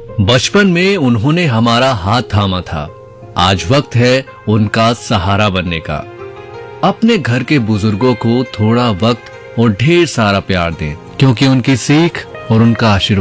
बचपन में उन्होंने हमारा हाथ थामा था, आज वक्त है उनका सहारा बनने का। अपने घर के बुजुर्गों को थोड़ा वक्त और ढेर सारा प्यार दें, क्योंकि उनकी सीख और उनका आशीर्वाद